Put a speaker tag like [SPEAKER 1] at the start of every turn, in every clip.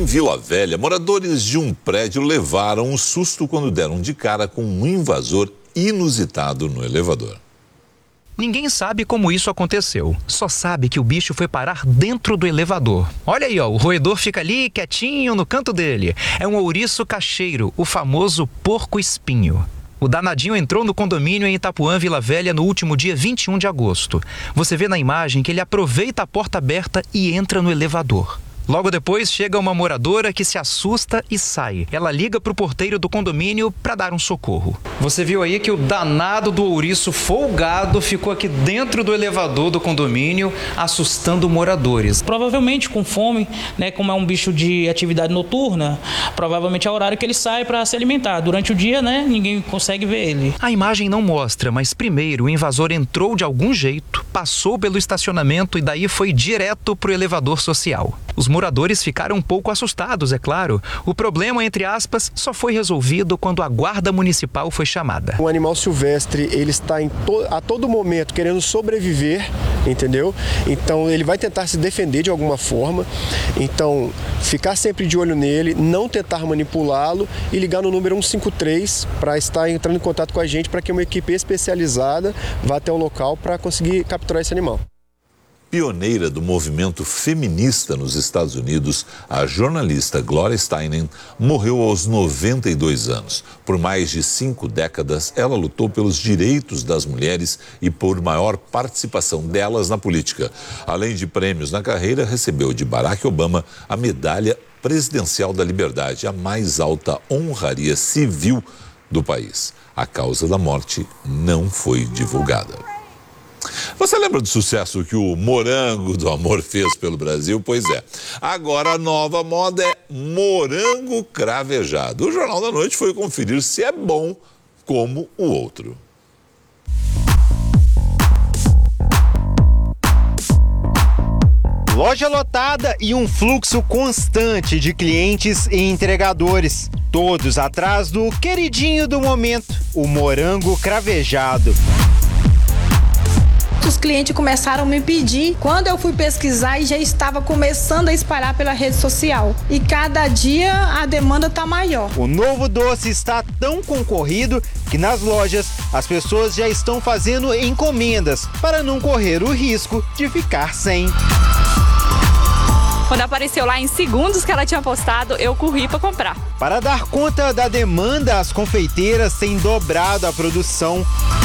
[SPEAKER 1] Vila Velha, moradores de um prédio levaram um susto quando deram de cara com um invasor inusitado no elevador.
[SPEAKER 2] Ninguém sabe como isso aconteceu. Só sabe que o bicho foi parar dentro do elevador. Olha aí, ó, o roedor fica ali quietinho no canto dele. É um ouriço cacheiro, o famoso porco-espinho. O danadinho entrou no condomínio em Itapuã, Vila Velha, no último dia 21 de agosto. Você vê na imagem que ele aproveita a porta aberta e entra no elevador. Logo depois, chega uma moradora que se assusta e sai. Ela liga para o porteiro do condomínio para dar um socorro. Você viu aí que o danado do ouriço folgado ficou aqui dentro do elevador do condomínio, assustando moradores.
[SPEAKER 3] Provavelmente com fome, né, como é um bicho de atividade noturna, provavelmente é o horário que ele sai para se alimentar. Durante o dia, né, ninguém consegue ver ele.
[SPEAKER 2] A imagem não mostra, mas primeiro o invasor entrou de algum jeito, passou pelo estacionamento e daí foi direto para o elevador social. Os moradores ficaram um pouco assustados, é claro. O problema, entre aspas, só foi resolvido quando a guarda municipal foi chamada.
[SPEAKER 4] O animal silvestre, ele está a todo momento querendo sobreviver, entendeu? Então ele vai tentar se defender de alguma forma. Então, ficar sempre de olho nele, não tentar manipulá-lo e ligar no número 153 para estar entrando em contato com a gente para que uma equipe especializada vá até o local para conseguir capturar esse animal.
[SPEAKER 1] Pioneira do movimento feminista nos Estados Unidos, a jornalista Gloria Steinem morreu aos 92 anos. Por mais de 5 décadas, ela lutou pelos direitos das mulheres e por maior participação delas na política. Além de prêmios na carreira, recebeu de Barack Obama a Medalha Presidencial da Liberdade, a mais alta honraria civil do país. A causa da morte não foi divulgada. Você lembra do sucesso que o Morango do Amor fez pelo Brasil? Pois é. Agora a nova moda é morango cravejado. O Jornal da Noite foi conferir se é bom como o outro.
[SPEAKER 5] Loja lotada e um fluxo constante de clientes e entregadores. Todos atrás do queridinho do momento, o morango cravejado.
[SPEAKER 6] Os clientes começaram a me pedir. Quando eu fui pesquisar, e já estava começando a espalhar pela rede social. E cada dia a demanda está maior.
[SPEAKER 5] O novo doce está tão concorrido que nas lojas as pessoas já estão fazendo encomendas para não correr o risco de ficar sem.
[SPEAKER 7] Quando apareceu lá em segundos que ela tinha postado, eu corri para comprar.
[SPEAKER 5] Para dar conta da demanda, as confeiteiras têm dobrado a produção.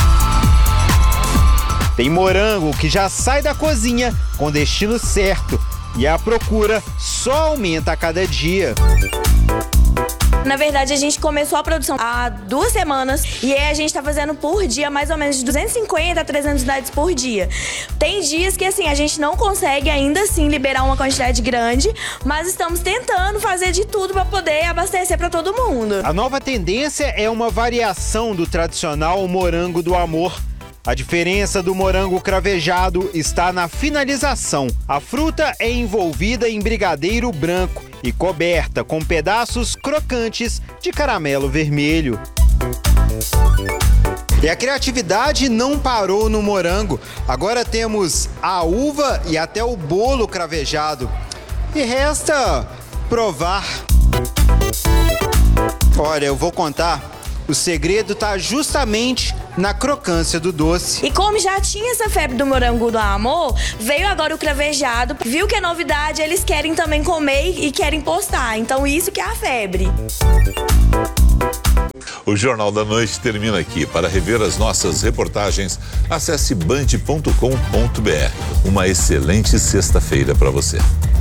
[SPEAKER 5] Tem morango que já sai da cozinha com destino certo e a procura só aumenta a cada dia.
[SPEAKER 8] Na verdade, a gente começou a produção há 2 semanas e aí a gente tá fazendo por dia mais ou menos de 250 a 300 unidades por dia. Tem dias que assim, a gente não consegue ainda assim liberar uma quantidade grande, mas estamos tentando fazer de tudo para poder abastecer para todo mundo.
[SPEAKER 5] A nova tendência é uma variação do tradicional morango do amor. A diferença do morango cravejado está na finalização. A fruta é envolvida em brigadeiro branco e coberta com pedaços crocantes de caramelo vermelho. E a criatividade não parou no morango. Agora temos a uva e até o bolo cravejado. E resta provar. Olha, eu vou contar. O segredo está justamente na crocância do doce.
[SPEAKER 8] E como já tinha essa febre do morango do amor, veio agora o cravejado. Viu que é novidade, eles querem também comer e querem postar. Então isso que é a febre.
[SPEAKER 1] O Jornal da Noite termina aqui. Para rever as nossas reportagens, acesse band.com.br. Uma excelente sexta-feira para você.